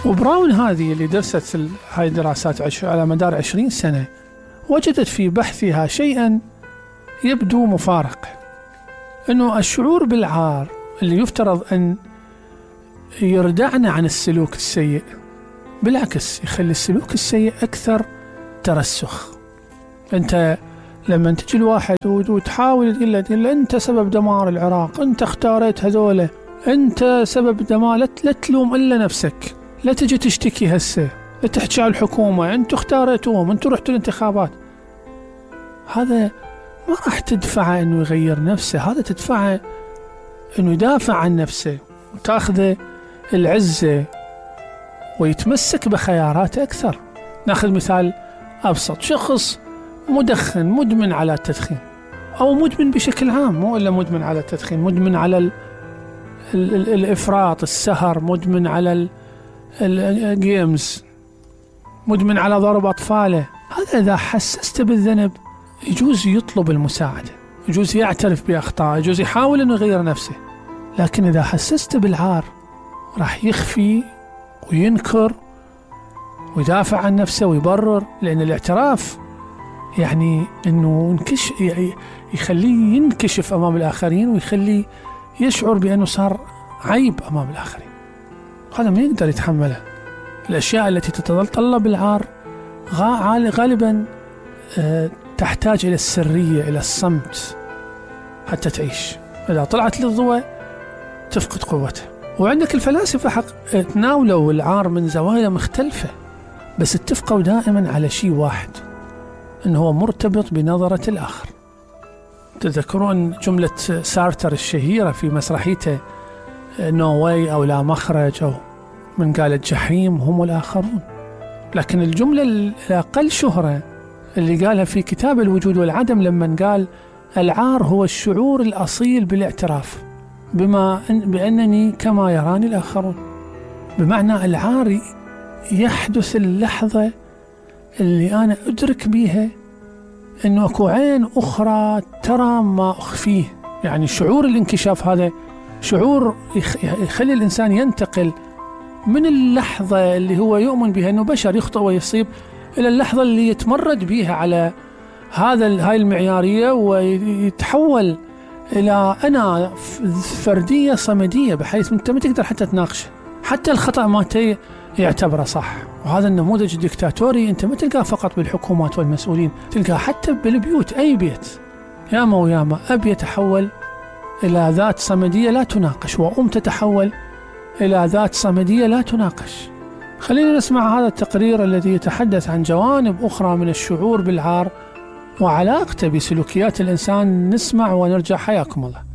وبراون هذه اللي درست هاي الدراسات على مدار 20 سنة وجدت في بحثها شيئا يبدو مفارق، أنه الشعور بالعار اللي يفترض أن يردعنا عن السلوك السيء بالعكس يخلي السلوك السيء أكثر ترسخ. أنت لما تجي الواحد وتحاول تقول له أنت سبب دمار العراق، أنت اختاريت هذولا، أنت سبب دمار، لا تلوم إلا نفسك، لا تجي تشتكي هسه، لا تحكي على الحكومة، أنتوا اختاريتوهم، أنتوا رحتوا الانتخابات. هذا ما راح تدفعه إنه يغير نفسه، هذا تدفعه إنه يدافع عن نفسه وتأخذه العزة ويتمسك بخياراته أكثر. ناخذ مثال أبسط، شخص مدخن مدمن على التدخين، أو مدمن بشكل عام، مو إلا مدمن على التدخين، مدمن على الإفراط، السهر، مدمن على الجيمز، مدمن على ضرب أطفاله. هذا إذا حسست بالذنب يجوز يطلب المساعدة، يجوز يعترف بأخطاء، يجوز يحاول أنه يغير نفسه. لكن إذا حسست بالعار راح يخفي وينكر ويدافع عن نفسه ويبرر، لأن الاعتراف يعني أنه يخليه ينكشف أمام الآخرين ويخليه يشعر بأنه صار عيب أمام الآخرين. هذا ما يقدر يتحمله. الأشياء التي تتطلب العار غالبا تحتاج إلى السرية، إلى الصمت حتى تعيش. إذا طلعت للضوء تفقد قوتها. وعندك الفلاسفة حق تناولوا العار من زوايا مختلفة، بس اتفقوا دائما على شيء واحد، أنه هو مرتبط بنظرة الآخر. تذكرون جملة سارتر الشهيرة في مسرحيته نو واي أو لا مخرج، أو من قال الجحيم هم الآخرون. لكن الجملة الأقل شهرة اللي قالها في كتاب الوجود والعدم لما قال العار هو الشعور الأصيل بالاعتراف بأنني كما يراني الآخرون. بمعنى العار يحدث اللحظة اللي أنا أدرك بيها أنه أكو عين أخرى ترى ما أخفيه. يعني شعور الانكشاف هذا شعور يخلي الإنسان ينتقل من اللحظة اللي هو يؤمن بها أنه بشر يخطئ ويصيب إلى اللحظة اللي يتمرد بيها على هاي المعيارية، ويتحول إلى أنا فردية صمدية، بحيث أنت ما تقدر حتى تناقشه، حتى الخطأ ما يعتبره صح. وهذا النموذج الدكتاتوري أنت ما تلقاه فقط بالحكومات والمسؤولين، تلقاه حتى بالبيوت. أي بيت ياما وياما أب يتحول إلى ذات صمدية لا تناقش، وأم تتحول إلى ذات صمدية لا تناقش. خلينا نسمع هذا التقرير الذي يتحدث عن جوانب أخرى من الشعور بالعار وعلاقته بسلوكيات الإنسان. نسمع ونرجع. حياكم الله.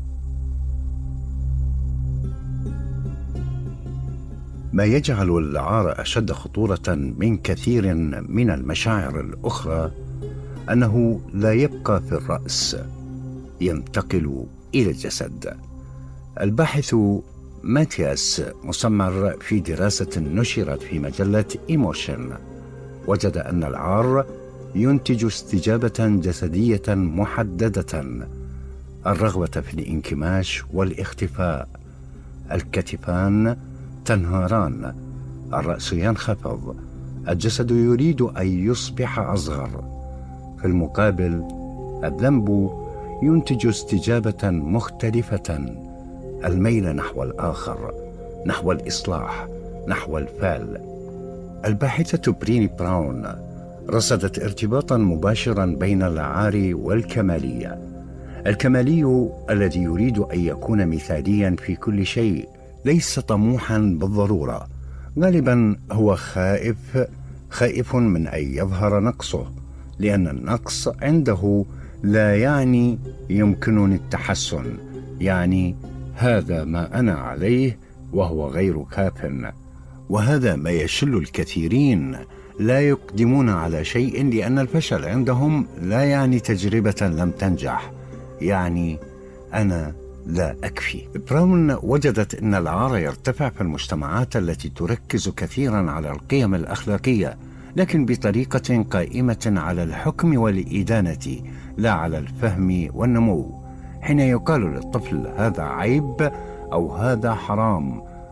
ما يجعل العار أشد خطورة من كثير من المشاعر الأخرى أنه لا يبقى في الرأس، ينتقل إلى الجسد. الباحث ماتياس مسمر في دراسة نشرت في مجلة إيموشن وجد أن العار ينتج استجابة جسدية محددة: الرغبة في الانكماش والاختفاء، الكتفان تنهاران، الرأس ينخفض، الجسد يريد أن يصبح أصغر. في المقابل الذنب ينتج استجابة مختلفة: الميل نحو الآخر، نحو الإصلاح، نحو الفعل. الباحثة بريني براون رصدت ارتباطا مباشرا بين العار والكمالية. الكمالي الذي يريد أن يكون مثاليا في كل شيء ليس طموحا بالضرورة، غالبا هو خائف من أن يظهر نقصه، لأن النقص عنده لا يعني يمكنني التحسن، يعني هذا ما أنا عليه وهو غير كاف. وهذا ما يشل الكثيرين لا يقدمون على شيء، لأن الفشل عندهم لا يعني تجربة لم تنجح، يعني أنا لا أكفي. براون وجدت أن العار يرتفع في المجتمعات التي تركز كثيرا على القيم الأخلاقية، لكن بطريقة قائمة على الحكم والإدانة لا على الفهم والنمو. حين يقال للطفل هذا عيب أو هذا حرام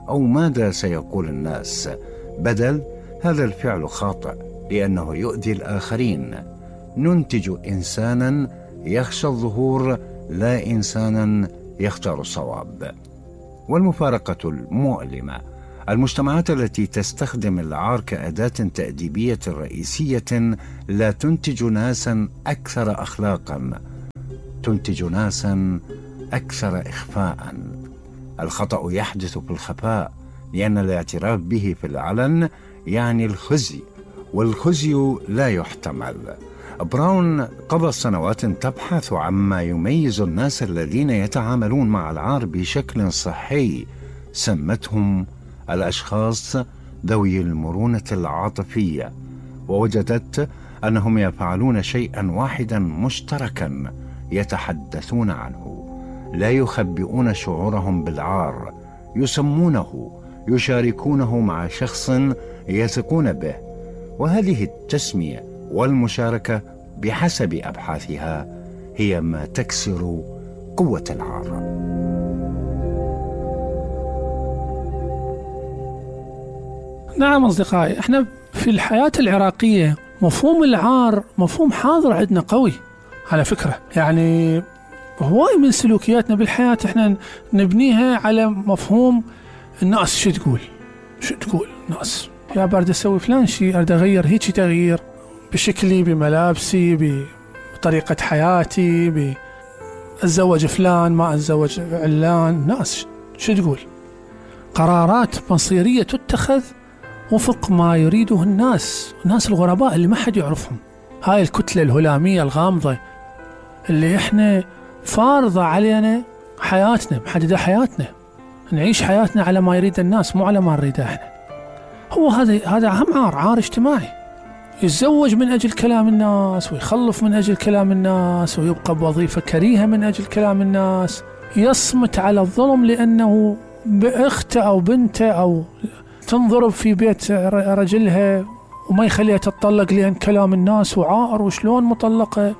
أو ماذا سيقول الناس، بدل هذا الفعل خاطئ لأنه يؤذي الآخرين. ننتج إنسانا يخشى الظهور لا إنسانا يختار الصواب. والمفارقة المؤلمة، المجتمعات التي تستخدم العار كأداة تأديبية رئيسية لا تنتج ناسا أكثر أخلاقا، تنتج ناسا أكثر إخفاء. الخطأ يحدث في الخفاء لأن الاعتراف به في العلن يعني الخزي، والخزي لا يحتمل. براون قضى سنوات تبحث عما يميز الناس الذين يتعاملون مع العار بشكل صحي. سمتهم الأشخاص ذوي المرونة العاطفية، ووجدت أنهم يفعلون شيئا واحدا مشتركا يتحدثون عنه. لا يخبئون شعورهم بالعار، يسمونه، يشاركونه مع شخص يثقون به. وهذه التسمية والمشاركة بحسب أبحاثها هي ما تكسر قوة العار. نعم أصدقائي، احنا في الحياة العراقية مفهوم العار مفهوم حاضر عندنا قوي على فكرة. يعني هواي من سلوكياتنا بالحياة احنا نبنيها على مفهوم الناس شو تقول ناس، يا برد اسوي فلان شيء، اريد اغير هيك تغيير بشكلي، بملابسي، بطريقة حياتي، اتزوج فلان ما اتزوج علان، ناس شو تقول. قرارات مصيرية تتخذ وفق ما يريده الناس الغرباء اللي ما حد يعرفهم. هاي الكتلة الهلامية الغامضة اللي احنا فارضة علينا حياتنا، محددة حياتنا، نعيش حياتنا على ما يريد الناس مو على ما نريده احنا. هو هذا أهم عار اجتماعي. يتزوج من أجل كلام الناس، ويخلف من أجل كلام الناس، ويبقى بوظيفة كريهة من أجل كلام الناس، يصمت على الظلم لأنه بأخته أو بنته أو تنضرب في بيت رجلها وما يخليها تتطلق لأن كلام الناس، وعار وشلون مطلقة.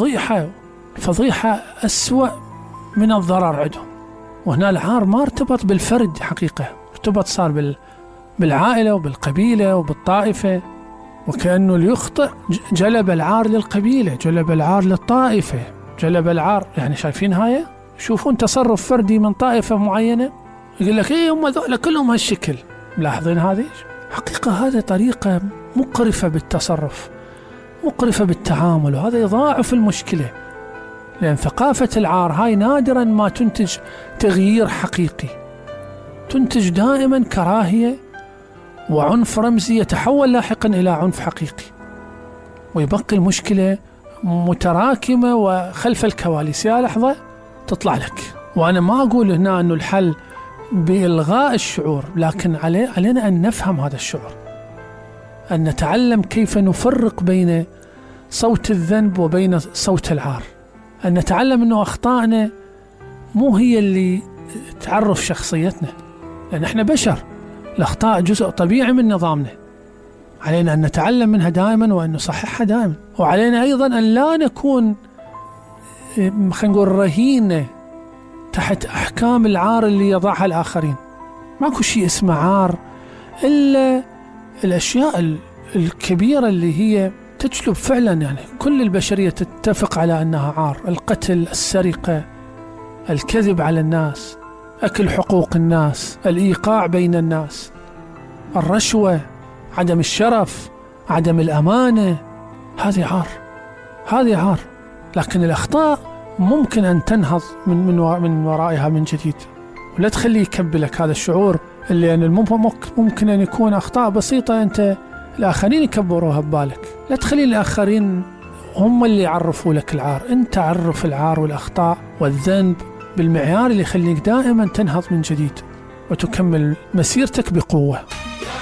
فضيحة أسوأ من الضرر عندهم. وهنا العار ما ارتبط بالفرد حقيقة، ارتبط صار بالعائلة وبالقبيلة وبالطائفة، وكأنه اللي يخطئ جلب العار للقبيلة، جلب العار للطائفة، جلب العار. يعني شايفين هاي، يشوفون تصرف فردي من طائفة معينة يقول لك ايه هم ذولا كلهم هالشكل. ملاحظين هذه حقيقة؟ هذه طريقة مقرفة بالتصرف، مقرفة بالتعامل، وهذا يضاعف المشكلة. لأن ثقافة العار هاي نادرا ما تنتج تغيير حقيقي، تنتج دائما كراهية وعنف رمزي يتحول لاحقا إلى عنف حقيقي، ويبقي المشكلة متراكمة وخلف الكواليس. يا لحظة تطلع لك. وأنا ما أقول هنا أنه الحل بإلغاء الشعور، لكن علينا أن نفهم هذا الشعور، أن نتعلم كيف نفرق بين صوت الذنب وبين صوت العار، أن نتعلم أنه أخطائنا مو هي اللي تعرف شخصيتنا، لأن احنا بشر، الأخطاء جزء طبيعي من نظامنا، علينا أن نتعلم منها دائما وأن نصححها دائما. وعلينا أيضا أن لا نكون خلينا نقول رهينة تحت أحكام العار اللي يضعها الآخرين. ماكو شيء اسمه عار إلا الأشياء الكبيرة اللي هي تجلب فعلا، يعني كل البشرية تتفق على أنها عار: القتل، السرقة، الكذب على الناس، أكل حقوق الناس، الإيقاع بين الناس، الرشوة، عدم الشرف، عدم الأمانة. هذه عار. لكن الأخطاء ممكن أن تنهض من ورائها من جديد، ولا تخليه يكبلك هذا الشعور اللي أن ممكن أن يكون أخطاء بسيطة أنت الآخرين يكبروها ببالك. لا تخلي الآخرين هم اللي يعرفوا لك العار، أنت عرف العار والأخطاء والذنب بالمعيار اللي يخليك دائما تنهض من جديد وتكمل مسيرتك بقوة.